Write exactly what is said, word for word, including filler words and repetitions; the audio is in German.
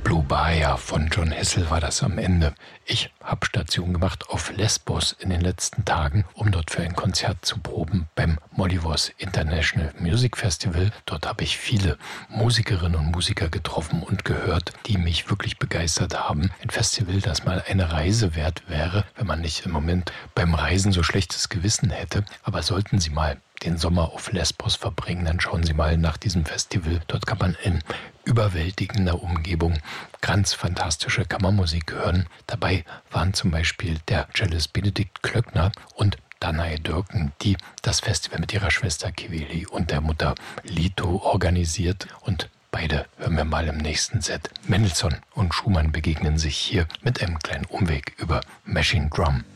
Blue Bahia von John Hassell war das am Ende. Ich habe Station gemacht auf Lesbos in den letzten Tagen, um dort für ein Konzert zu proben beim Molivos International Music Festival. Dort habe ich viele Musikerinnen und Musiker getroffen und gehört, die mich wirklich begeistert haben. Ein Festival, das mal eine Reise wert wäre, wenn man nicht im Moment beim Reisen so schlechtes Gewissen hätte. Aber sollten Sie mal den Sommer auf Lesbos verbringen, dann schauen Sie mal nach diesem Festival. Dort kann man in überwältigender Umgebung ganz fantastische Kammermusik hören. Dabei waren zum Beispiel der Cellist Benedikt Klöckner und Danae Dürken, die das Festival mit ihrer Schwester Kiveli und der Mutter Lito organisiert. Und beide hören wir mal im nächsten Set. Mendelssohn und Schumann begegnen sich hier mit einem kleinen Umweg über Machine Drum.